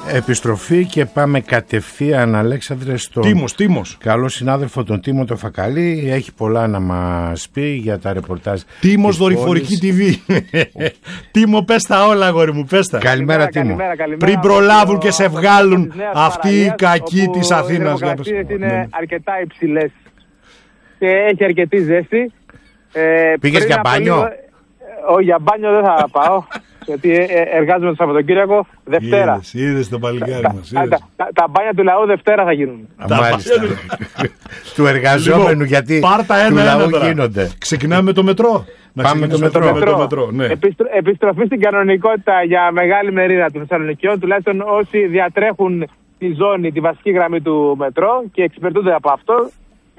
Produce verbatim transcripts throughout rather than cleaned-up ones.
επιστροφή και πάμε κατευθείαν, Αλέξανδρε, στον Τίμος, Τίμος. καλό συνάδελφο τον Τίμο το Φακαλή. Έχει πολλά να μας πει για τα ρεπορτάζ. Τίμος Δορυφορική τι βι. Τίμο, πες τα όλα, αγόρι μου, πες τα. Καλημέρα, Τίμο. Καλημέρα, καλημέρα. Πριν προλάβουν και σε βγάλουν αυτοί οι κακοί όπου της Αθήνας. Οι θερμοκρασίες είναι αρκετά υψηλές και έχει αρκετή ζέστη. Ε, Πήγες για μπάνιο? Λίγο... Όχι, για μπάνιο δεν θα πάω. Γιατί εργάζομαι το Σαββατοκύριακο Δευτέρα. Είδες, είδες το παλικάρι τα, μας. τα, τα, τα μπάνια του λαού Δευτέρα θα γίνουν. Μάλιστα. Του εργαζόμενου, λοιπόν, γιατί πάρτα ένα, του ένα λαού τώρα. Γίνονται. Ξεκινάμε με το μετρό. Να Πάμε το μετρό. Με το μετρό, ναι. Επιστρο, επιστροφή στην κανονικότητα για μεγάλη μερίδα των Θεσσαλονικιών, τουλάχιστον όσοι διατρέχουν τη ζώνη, τη βασική γραμμή του μετρό και εξυπηρετούνται από αυτό.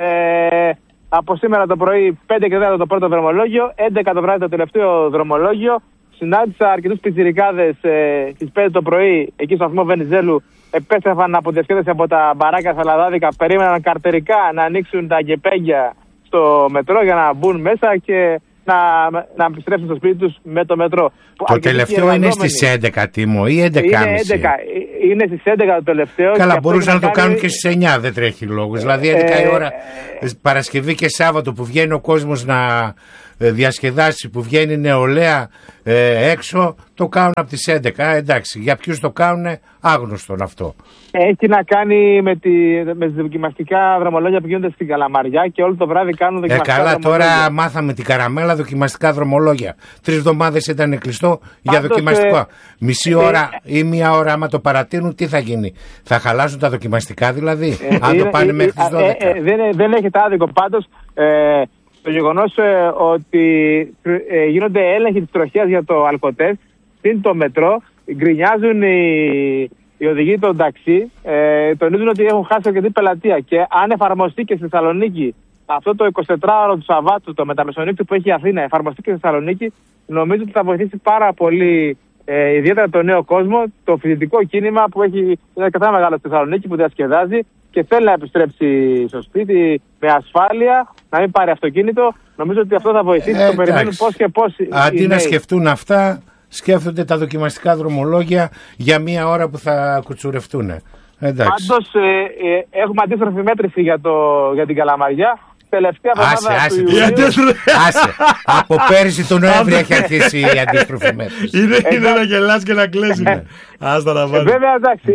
Ε, από σήμερα το πρωί πέντε και δέκα το πρώτο δρομολόγιο, έντεκα το βράδυ το τελευταίο δρομολόγιο. Συνάντησα αρκετούς πιτσιρικάδες ε, στις πέντε το πρωί εκεί στο σταθμό Βενιζέλου. Επέστρεφαν από διασκέδαση από τα μπαράκια Σαλαδάδικα. Περίμεναν καρτερικά να ανοίξουν τα γκεπέγια στο μετρό για να μπουν μέσα και να, να επιστρέψουν στο σπίτι τους με το μετρό. Το αρκετοί τελευταίο είναι στις έντεκα, Τίμο, ή έντεκα και μισή. Είναι, είναι στις έντεκα το τελευταίο. Καλά, μπορούσαν να, να κάνει... το κάνουν και στις εννιά, δεν τρέχει λόγος. Δηλαδή έντεκα ε, η ώρα, ε, Παρασκευή και Σάββατο που βγαίνει ο κόσμος να διασκεδάσει, που βγαίνει νεολαία ε, έξω, το κάνουν από τις έντεκα. Εντάξει, για ποιους το κάνουν, άγνωστον αυτό. Έχει να κάνει με, τη, με τις δοκιμαστικά δρομολόγια που γίνονται στην Καλαμαριά και όλο το βράδυ κάνουν δοκιμαστικά ε, καλά, δρομολόγια. Τώρα μάθαμε την καραμέλα δοκιμαστικά δρομολόγια. Τρεις εβδομάδες ήταν κλειστό για Πάντως, δοκιμαστικό. Ε, Μισή ε, ώρα ή μία ώρα, άμα το παρατείνουν, τι θα γίνει? Θα χαλάσουν τα δοκιμαστικά δηλαδή, ε, αν είναι, το πάνε ε, μέχρι τις δώδεκα. Ε, ε, δεν, δεν έχετε άδικο πάντως. Ε, το γεγονός ε, ότι ε, γίνονται έλεγχοι της τροχέας για το αλκοτέστ στην το μετρό, γκρινιάζουν οι, οι οδηγοί των ταξί, ε, τονίζουν ότι έχουν χάσει αρκετή πελατεία και αν εφαρμοστεί και στη Θεσσαλονίκη αυτό το εικοσιτετράωρο του Σαββάτου, το μεταμεσονύκτου που έχει η Αθήνα, εφαρμοστεί και στη Θεσσαλονίκη, νομίζω ότι θα βοηθήσει πάρα πολύ, ε, ιδιαίτερα τον νέο κόσμο, το φοιτητικό κίνημα που έχει, είναι αρκετά μεγάλο στη Θεσσαλονίκη, που διασκεδάζει και θέλει να επιστρέψει στο σπίτι με ασφάλεια, να μην πάρει αυτοκίνητο. Νομίζω ότι αυτό θα βοηθήσει. Ε, το περιμένουν πώς και πώς. Αντί να σκεφτούν αυτά, σκέφτονται τα δοκιμαστικά δρομολόγια για μία ώρα που θα κουτσουρευτούν. Πάντως ε, ε, έχουμε αντίστροφη μέτρηση για, το, για την Καλαμαριά. Τελευταία άσε, άσε, άσε. Από πέρυσι τον Νοέμβρη έχει αρχίσει η αντίστροφη μέτρηση. Είναι, είναι να γελάς και να κλαίσει. Άστα να βάλει. Βέβαια, εντάξει.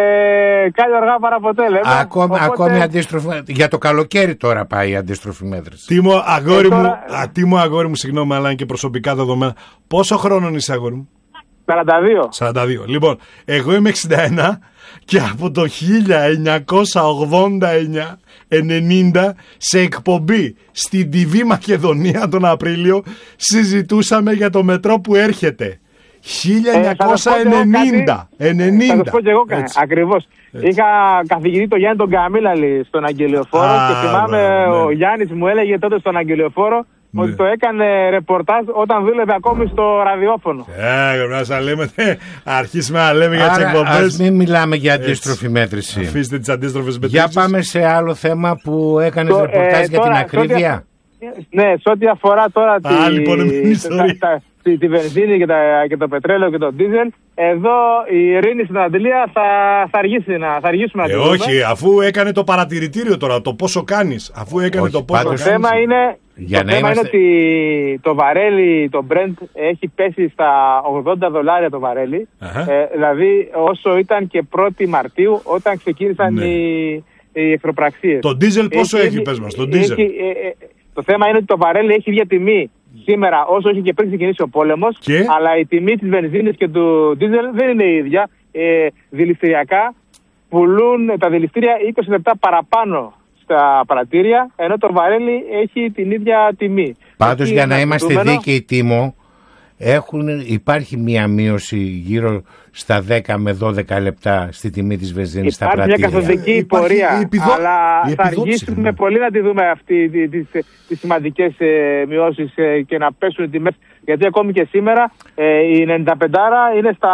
Ε, Κάνει αργά παρά ποτέ, λέμε. Ακόμη, οπότε... ακόμη αντίστροφη. Για το καλοκαίρι τώρα πάει η αντίστροφη μέτρηση. Τίμο, αγόρι ε, τώρα... μου, α, Τίμο, αγόρι μου, συγγνώμη, αλλά είναι και προσωπικά δεδομένα. Πόσο χρόνων είσαι, αγόρι μου? σαράντα δύο. σαράντα δύο. Λοιπόν, εγώ είμαι εξήντα ένα και από το χίλια εννιακόσια ογδόντα εννιά ενενήντα σε εκπομπή στην τι βι Μακεδονία τον Απρίλιο συζητούσαμε για το μετρό που έρχεται. χίλια εννιακόσια ενενήντα. Ε, ενενήντα. Θα το πω και εγώ ακριβώς. Είχα καθηγητή τον Γιάννη τον Καμίλαλη στον Αγγελιοφόρο Α, και θυμάμαι ναι, ναι. ο Γιάννης μου έλεγε τότε στον Αγγελιοφόρο ναι. ότι το έκανε ρεπορτάζ όταν δούλευε ακόμη στο ραδιόφωνο. Ε, να λέμε, αρχίσουμε να λέμε για τις εκπομπές. Ας μην μιλάμε για αντίστροφη μέτρηση. Αφήστε τις αντίστροφες μετρήσεις. Για πάμε σε άλλο θέμα που έκανες το, ρεπορτάζ ε, για τώρα, την ακρίβεια. Ναι, σε ό,τι αφορά τώρα Α, τη, λοιπόν, τα, τα, τη, τη βενζίνη και, τα, και το πετρέλαιο και το ντίζελ, εδώ η ειρήνη στην Αντλία θα, θα, αργήσει να, θα αργήσουμε να ε, τη όχι, αφού έκανε το παρατηρητήριο τώρα, το πόσο κάνεις. Αφού έκανε όχι, το πόσο το κάνεις. Θέμα είναι, για το θέμα είμαστε... είναι ότι το βαρέλι, το Brent, έχει πέσει στα ογδόντα δολάρια το βαρέλι. Ε, δηλαδή όσο ήταν και πρώτη Μαρτίου όταν ξεκίνησαν ναι. οι, οι εχθροπραξίες. Το ντίζελ πόσο έχει, έχει πες μας, το ντίζελ. Έχει, ε, ε, το θέμα είναι ότι το βαρέλι έχει ίδια τιμή σήμερα όσο είχε και πριν ξεκινήσει ο πόλεμος, και... αλλά η τιμή της βενζίνης και του ντίζελ δεν είναι η ίδια. Ε, δηληστηριακά πουλούν τα δηληστήρια είκοσι λεπτά παραπάνω στα πρατήρια, ενώ το βαρέλι έχει την ίδια τιμή. Πάντως έχει για να είμαστε δούμενο... δίκαιοι, Τίμο, έχουν, υπάρχει μία μείωση γύρω στα δέκα με δώδεκα λεπτά στη τιμή της βενζίνης στα πρατήρια. Υπάρχει μια καθοδική πορεία, επιδο... αλλά θα επιδόψη, αργήσουμε ναι. πολύ να τη δούμε αυτή τις, τις, τις σημαντικές ε, μειώσεις ε, και να πέσουν οι τιμές. Γιατί ακόμη και σήμερα ε, η ενενήντα πέντε είναι στα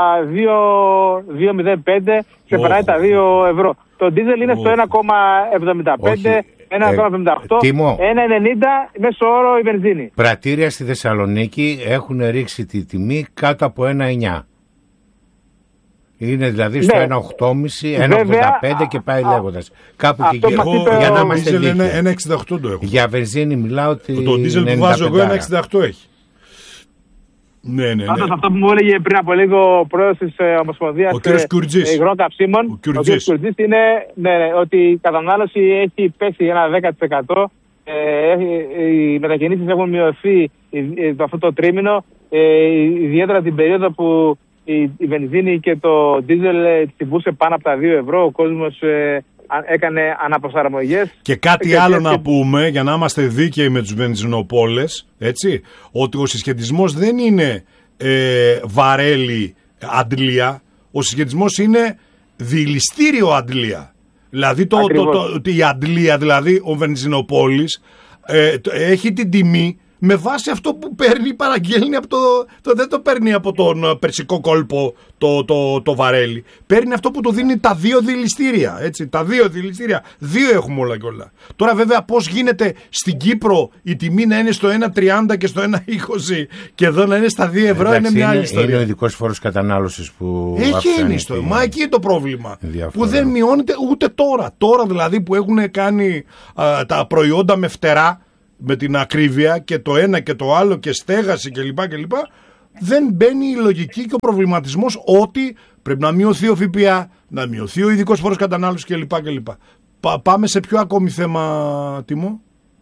δύο μηδέν πέντε και oh. περνάει τα δύο ευρώ. Το ντίζελ είναι oh. στο ένα κόμμα εβδομήντα πέντε. ένα κόμμα εβδομήντα οκτώ, ένα κόμμα ενενήντα μέσο όρο η βενζίνη. Πρατήρια στη Θεσσαλονίκη έχουν ρίξει τη τιμή κάτω από ένα κόμμα εννιά. Είναι δηλαδή στο Ναι. ένα οκτώ κόμμα πέντε, ένα ογδόντα πέντε και πάει λέγοντας. Κάπου αυτό εκεί μας γύρω. είπε Για ο- να Το είμαστε δίζελ είναι δίκαιοι. ένα εξήντα οκτώ το έχω. Για βενζίνη μιλάω ότι. Το δίζελ που βάζω εγώ ένα εξήντα οκτώ έχει. Ναι, ναι, ναι. Πάντως αυτό που μου έλεγε πριν από λίγο ο πρόεδρος της ε, Ομοσπονδίας Ο κύριος Κουρτζής. υγρών καυσίμων, Ο ο Κουρτζής. κύριος Κουρτζής, είναι ναι, ναι, ότι η κατανάλωση έχει πέσει ένα δέκα τοις εκατό. Ε, ε, οι μετακινήσεις έχουν μειωθεί ε, ε, αυτό το τρίμηνο, ε, ιδιαίτερα την περίοδο που η, η βενζίνη και το δίζελ ε, τυπούσε πάνω από τα δύο ευρώ. Ο κόσμος ε, α- έκανε αναπροσαρμογές. Και κάτι Και- άλλο και- να πούμε, για να είμαστε δίκαιοι με τους βενζινοπόλες, έτσι, ότι ο συσχετισμός δεν είναι ε, βαρέλι αντλία, ο συσχετισμός είναι δηληστήριο αντλία. Δηλαδή το, το, Ακριβώς. το, το- η αντλία, δηλαδή ο βενζινοπόλης, ε, το- έχει την τιμή με βάση αυτό που παίρνει, παραγγέλνει από το, το δεν το παίρνει από τον ε, περσικό κόλπο το, το, το βαρέλι. Παίρνει αυτό που του δίνει τα δύο δηληστήρια. Έτσι, τα δύο δηληστήρια. Δύο έχουμε όλα και όλα. Τώρα βέβαια πώς γίνεται στην Κύπρο η τιμή να είναι στο ένα τριάντα και στο ένα είκοσι και εδώ να είναι στα δύο ευρώ, Εντάξει, είναι μια άλλη είναι, ιστορία. είναι ο ειδικός φόρος κατανάλωσης που. Έχει αυξάνει είναι ιστορία. τη- Μα εκεί είναι το πρόβλημα. Διαφορά. Που δεν μειώνεται ούτε τώρα. Τώρα δηλαδή που έχουν κάνει α, τα προϊόντα με φτερά, με την ακρίβεια και το ένα και το άλλο και στέγαση κλπ. κλπ. Δεν μπαίνει η λογική και ο προβληματισμός ότι πρέπει να μειωθεί ο ΦΠΑ, να μειωθεί ο ειδικός φόρος κατανάλωσης κλπ. κλπ. Πα, πάμε σε ποιο ακόμη θέμα, Τίμω?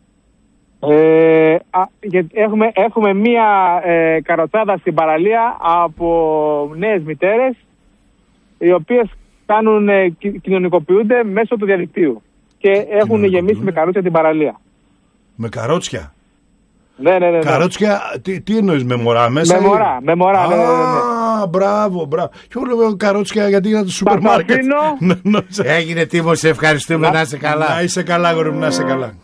Ε, α, γιατί έχουμε, έχουμε μία ε, καροτσάδα στην παραλία από νέες μητέρες, οι οποίες κάνουν, ε, κι- κοινωνικοποιούνται μέσω του διαδικτύου και έχουν γεμίσει με καρούτσια την παραλία. Με καρότσια. Ναι, ναι, ναι. ναι. Καρότσια, τι, τι εννοείς, με μωρά μέσα? Με ή- μωρά, με μωρά, ναι, ναι, ναι, ναι. Α, μπράβο, μπράβο. Και όλο λέω καρότσια γιατί είναι το σούπερ το μάρκετ. αφήνω. Ναι, νόμιζα- Έγινε Τίμο, σε ευχαριστούμε, να είσαι καλά. Να είσαι καλά, αγόρι μου, να είσαι καλά.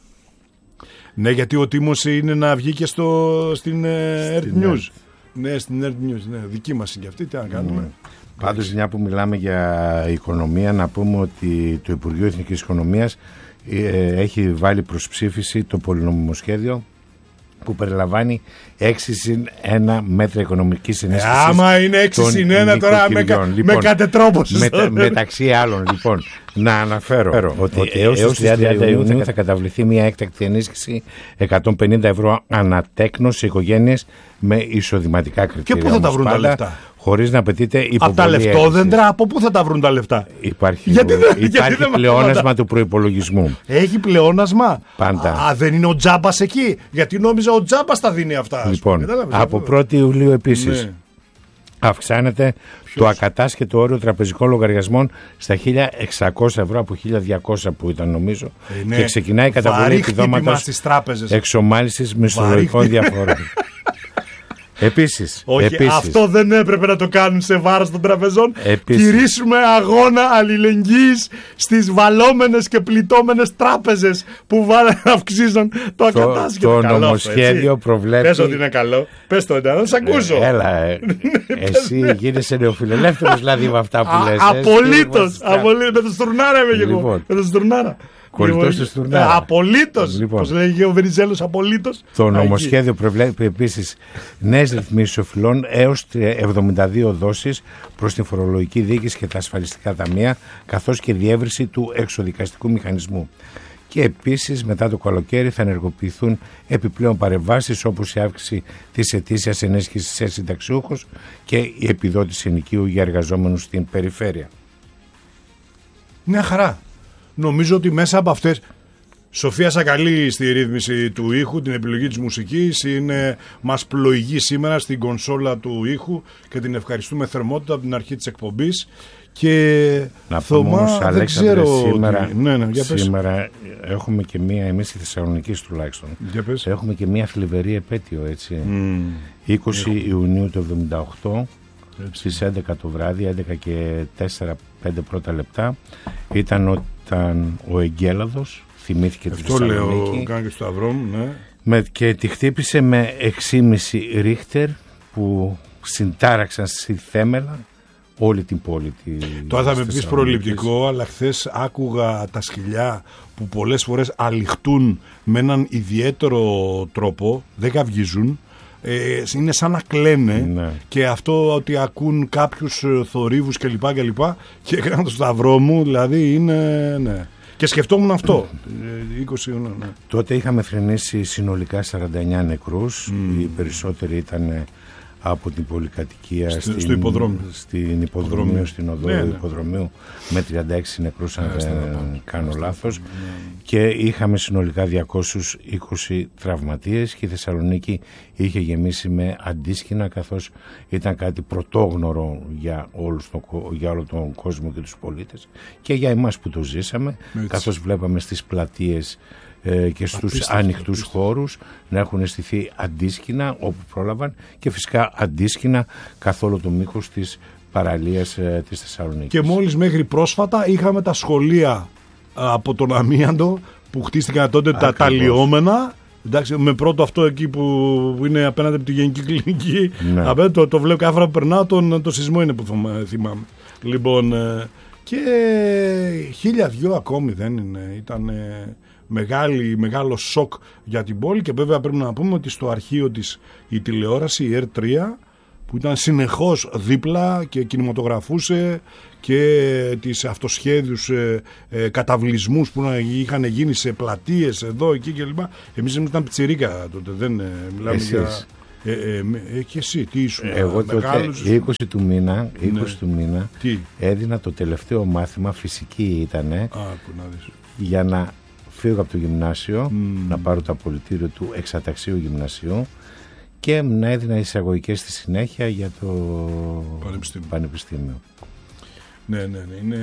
Ναι, γιατί ο Τίμος είναι να βγει και στο, στην ε, Earth News. Ναι, στην Earth News. Ναι, δική μας είναι και αυτή, τι να κάνουμε. Πάντως, μια που μιλάμε για οικονομία, να πούμε ότι το Υπουργείο Εθνικής Οικονομίας ε, έχει βάλει προς ψήφιση το πολυνομιμοσχέδιο που περιλαμβάνει έξι συν ένα μέτρα οικονομικής Ε, ενίσχυσης. άμα είναι έξι των συν ένα τώρα με, κα- νοικοκυριών. με κατετρόπωσες. μετα- μεταξύ άλλων, λοιπόν, να αναφέρω ότι, ότι έως τις τριάντα Ιουνίου θα καταβληθεί μια έκτακτη ενίσχυση εκατόν πενήντα ευρώ ανατέκνος σε οικογένειες με εισοδηματικά κριτήρια. πού θα τα όμως βρουν τα πάντα, λεφτά? χωρίς να απαιτείται υποβολή Από τα λεφτόδεντρα, αίτησης. από πού θα τα βρουν τα λεφτά? Υπάρχει, Γιατί δεν- γιατί υπάρχει δεν πλεόνασμα μαθαίνω του προϋπολογισμού. Έχει πλεόνασμα. Πάντα. Α, δεν είναι ο Τζάμπας εκεί. Γιατί νόμιζα ο Τζάμπας τα δίνει αυτά. ας Λοιπόν, πούμε. Κατάλαβες, από αυτό. πρώτη Ιουλίου επίσης Ναι. αυξάνεται το ακατάσχετο όριο τραπεζικών λογαριασμών στα χίλια εξακόσια ευρώ από χίλια διακόσια που ήταν νομίζω Ε, ναι. και ξεκινάει η καταβολή Βαρύ χτύπημα επιδόματος στις τράπεζες. εξομάλυσης μισθολογικών Βαρύ διαφορών. Επίσης, Όχι, επίσης, αυτό δεν έπρεπε να το κάνουν σε βάρος των τραπεζών. Επίσης. Κηρύσουμε αγώνα αλληλεγγύης στις βαλόμενες και πληττόμενες τράπεζες που βάλε, αυξήσαν το ακατάσχετο. το Καλό αυτό, νομοσχέδιο έτσι. προβλέπει- Πες ότι είναι καλό. Πες το, να σε ακούσω. έλα, ε, εσύ γίνεσαι νεοφιλελεύθερος δηλαδή με αυτά που λες. ε, Απολύτως. σκύβω, Απολύτως. Με το στουρνάρα είμαι και εγώ. Λοιπόν. Με το στουρνάρα. Κολλητός Λοιπόν, του στουρνάρα. Απολύτως. Λοιπόν. Πώς λέγει ο Βενιζέλος, απολύτως. Το Α, εκεί. νομοσχέδιο προβλέπει επίσης νέες ρυθμίσεις οφειλών έως εβδομήντα δύο δόσεις προς την φορολογική διοίκηση και τα ασφαλιστικά ταμεία, καθώς και διεύρυνση του εξοδικαστικού μηχανισμού. Και επίσης μετά το καλοκαίρι θα ενεργοποιηθούν επιπλέον παρεμβάσεις όπως η αύξηση της ετήσιας ενίσχυσης σε συνταξιούχους και η επιδότηση ενοικίου για εργαζόμενους στην περιφέρεια. Μια χαρά. Νομίζω ότι μέσα από αυτές. Σοφία Σακαλή στη ρύθμιση του ήχου, την επιλογή της μουσικής, είναι, μας πλοηγεί σήμερα στην κονσόλα του ήχου και την ευχαριστούμε θερμότητα από την αρχή της εκπομπής. Και Να Θωμά, πούμε όμως, δεν Αλέξανδρε, ξέρω σήμερα, τι- ναι, ναι, για πες. σήμερα έχουμε και μία, εμείς στη Θεσσαλονίκη τουλάχιστον, Για πες. έχουμε και μία θλιβερή επέτειο, έτσι. Mm. είκοσι Ιουνίου του εβδομήντα οκτώ, στις έντεκα το βράδυ, έντεκα και τέσσερα πέντε πρώτα λεπτά, ήταν όταν ο Εγκέλαδος θυμήθηκε τη Αυτό λέω, Θεσσαλονίκη κάνω και στο σταυρό μου, ναι. με, και τη χτύπησε με έξι κόμμα πέντε ρίχτερ που συντάραξαν στη θέμελα όλη την πόλη. Τη, Τώρα θα με της πεις Θεσσαλονίκης. προληπτικό, αλλά χθες άκουγα τα σκυλιά που πολλές φορές αληχτούν με έναν ιδιαίτερο τρόπο, δεν καυγίζουν, ε, είναι σαν να κλαίνε, ναι. Και αυτό ότι ακούν κάποιους θορύβους κλπ. Και, και έκανα το σταυρό μου, δηλαδή είναι. Ναι. Και σκεφτόμουν αυτό. είκοσι, ναι, ναι. Τότε είχαμε φρενήσει συνολικά σαράντα εννέα νεκρούς. Mm. Οι περισσότεροι ήταν από την πολυκατοικία Στη, στην, στο υποδρόμιο. στην υποδρομίου, στην οδό ναι, ναι. υποδρομίου, με τριάντα έξι νεκρούς, αν δεν κάνω Άστερα, λάθος. ναι. Και είχαμε συνολικά διακόσιους είκοσι τραυματίες και η Θεσσαλονίκη είχε γεμίσει με αντίσκηνα, καθώς ήταν κάτι πρωτόγνωρο για, όλους τον, για όλο τον κόσμο και τους πολίτες και για εμάς που το ζήσαμε, έτσι. Καθώς βλέπαμε στις πλατείες και στους απίστευτο, ανοιχτούς απίστευτο. χώρους να έχουν αισθηθεί αντίσκηνα όπου πρόλαβαν και φυσικά αντίσκηνα καθ' όλο το μήκος της παραλίας ε, της Θεσσαλονίκης. Και μόλις μέχρι πρόσφατα είχαμε τα σχολεία από τον αμίαντο που χτίστηκαν τότε τα, τα λιώμενα. Εντάξει, με πρώτο αυτό εκεί που είναι απέναντι από τη Γενική Κλινική. Ναι. Απέναντι, το, το βλέπω κάθε φορά που περνάω, τον, το σεισμό είναι που θυμάμαι. Λοιπόν, ε, και χίλια δυο ακόμη δεν είναι. Ήταν ε, μεγάλη, μεγάλο σοκ για την πόλη και βέβαια πρέπει να πούμε ότι στο αρχείο της η τηλεόραση, η Ερ τρία, που ήταν συνεχώς δίπλα και κινηματογραφούσε και τις αυτοσχέδιους ε, ε, καταβλισμούς που είχαν γίνει σε πλατείες εδώ, εκεί κλπ. Εμείς ήμασταν πιτσιρίκα τότε, δεν ε, μιλάμε Εσείς. για... Ε, ε, ε, και εσύ, τι ήσουν? Εγώ τότε, είκοσι του μήνα, είκοσι ναι. του μήνα τι? έδινα το τελευταίο μάθημα, φυσική ήτανε, Α, που να δεις. για να φύγω από το γυμνάσιο, mm. να πάρω το απολυτήριο του εξαταξίου γυμνασίου και να έδινα εισαγωγικές στη συνέχεια για το Πανεπιστήμιο. Πανεπιστήμιο. Ναι, ναι, ναι, είναι...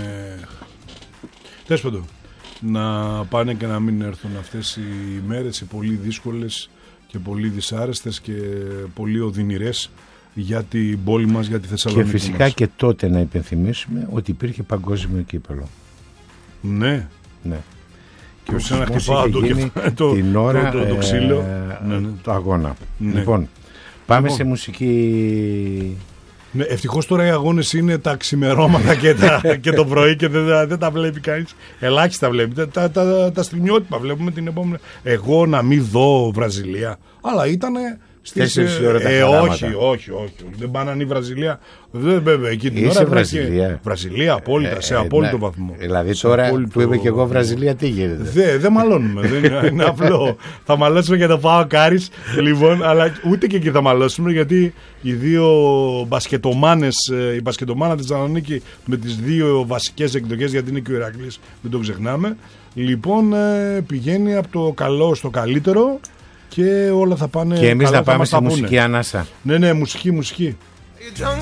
Τέλος πάντων, να πάνε και να μην έρθουν αυτές οι μέρες, οι πολύ δύσκολες και πολύ δυσάρεστες και πολύ οδυνηρές για την πόλη μας, για τη Θεσσαλονίκη. Και φυσικά μας. Και τότε να υπενθυμίσουμε ότι υπήρχε παγκόσμιο κύπελλο. Ναι. Ναι. Και όσο να χτυπάω το, το, την ώρα, το, το, το ξύλο, ε, ναι, ναι. το αγώνα. Ναι. Λοιπόν, πάμε λοιπόν. σε μουσική. Ναι, ευτυχώς τώρα οι αγώνες είναι τα ξημερώματα και, τα, και το πρωί και δεν, δεν τα βλέπει κανείς. Ελάχιστα βλέπει. Τα, τα, τα, τα στιγμιότυπα βλέπουμε την επόμενη. Εγώ να μην δω Βραζιλία. Αλλά ήτανε στις, ε, ώρα τα ε, όχι, όχι, όχι, όχι. Δεν πάνε η Βραζιλία. Δεν, βέβαια, εκεί την Είσαι ώρα Βραζιλία. Και... Βραζιλία, απόλυτα, ε, σε απόλυτο ε, βαθμό. Δηλαδή τώρα απόλυτο... που είμαι και εγώ Βραζιλία, τι γίνεται? Δεν δε μαλώνουμε. Δεν είναι, είναι απλό. Θα μαλώσουμε για το Πάο Κάρις. Λοιπόν, αλλά ούτε και εκεί θα μαλώσουμε, γιατί οι δύο μπασκετομάνες, η μπασκετομάνα της Θεσσαλονίκη με τις δύο βασικές εκδοχές, γιατί είναι και ο Ηρακλής, μην το ξεχνάμε. Λοιπόν, πηγαίνει από το καλό στο καλύτερο. Και όλα θα πάνε. Και εμείς καλά, να πάμε σε πούνε. Μουσική ανάσα. Ναι, ναι, μουσική, μουσική. Drunk